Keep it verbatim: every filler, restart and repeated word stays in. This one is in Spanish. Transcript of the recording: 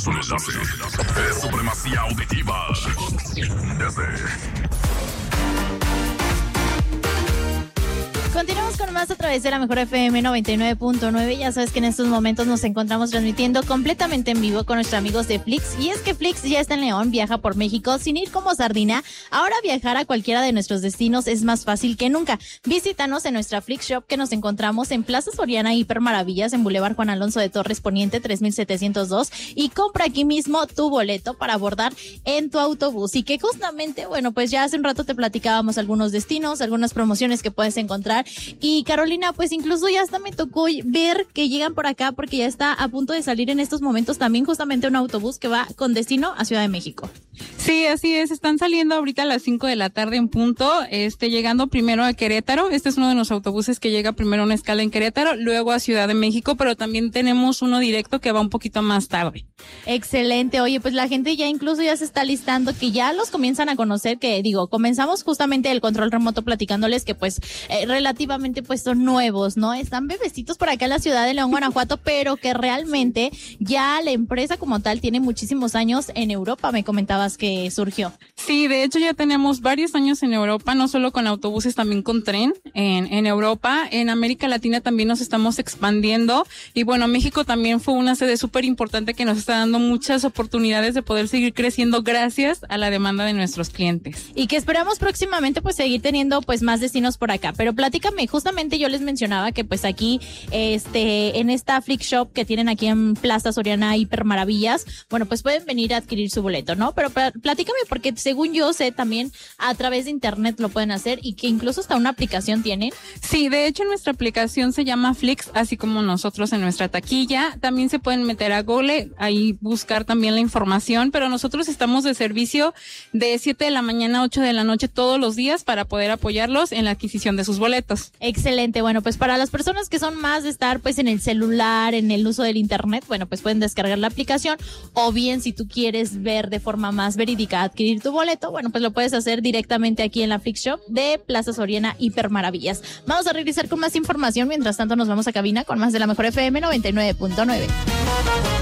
es un enlace. Es supremacía auditiva. Desde... Continuamos con más a través de la Mejor F M noventa y nueve punto nueve. Ya sabes que en estos momentos nos encontramos transmitiendo completamente en vivo con nuestros amigos de Flix. Y es que Flix ya está en León, viaja por México sin ir como sardina. Ahora viajar a cualquiera de nuestros destinos es más fácil que nunca. Visítanos en nuestra Flix Shop, que nos encontramos en Plaza Soriana Hiper Maravillas, en Boulevard Juan Alonso de Torres Poniente tres mil setecientos dos. Y compra aquí mismo tu boleto para abordar en tu autobús. Y que justamente, bueno, pues ya hace un rato te platicábamos algunos destinos, algunas promociones que puedes encontrar. Y Carolina, pues incluso ya hasta me tocó ver que llegan por acá, porque ya está a punto de salir en estos momentos también justamente un autobús que va con destino a Ciudad de México. Sí, así es, están saliendo ahorita a las cinco de la tarde en punto, este, llegando primero a Querétaro. Este es uno de los autobuses que llega primero a una escala en Querétaro, luego a Ciudad de México, pero también tenemos uno directo que va un poquito más tarde. Excelente. Oye, pues la gente ya incluso ya se está listando, que ya los comienzan a conocer, que digo, comenzamos justamente el control remoto platicándoles que pues eh, relativamente pues son nuevos, ¿no? Están bebecitos por acá en la ciudad de León, Guanajuato, pero que realmente ya la empresa como tal tiene muchísimos años en Europa, me comentabas que surgió. Sí, de hecho ya tenemos varios años en Europa, no solo con autobuses, también con tren en, en Europa. En América Latina también nos estamos expandiendo y bueno, México también fue una sede súper importante que nos está dando muchas oportunidades de poder seguir creciendo gracias a la demanda de nuestros clientes. Y que esperamos próximamente pues seguir teniendo pues más destinos por acá. Pero platícame, justamente yo les mencionaba que pues aquí este en esta Flix Shop que tienen aquí en Plaza Soriana Hiper Maravillas, bueno, pues pueden venir a adquirir su boleto, ¿no? Pero platícame, porque según yo sé también a través de internet lo pueden hacer y que incluso hasta una aplicación tienen. Sí, de hecho nuestra aplicación se llama Flix, así como nosotros en nuestra taquilla. También se pueden meter a Google, ahí buscar también la información, pero nosotros estamos de servicio de siete de la mañana a ocho de la noche todos los días para poder apoyarlos en la adquisición de sus boletos. Excelente. Bueno, pues para las personas que son más de estar pues en el celular, en el uso del internet, bueno, pues pueden descargar la aplicación, o bien si tú quieres ver de forma más verídica adquirir tu boleto, bueno, pues lo puedes hacer directamente aquí en la Flix Shop de Plaza Soriana Hiper Maravillas. Vamos a regresar con más información, mientras tanto nos vamos a cabina con más de la Mejor F M noventa y nueve punto nueve.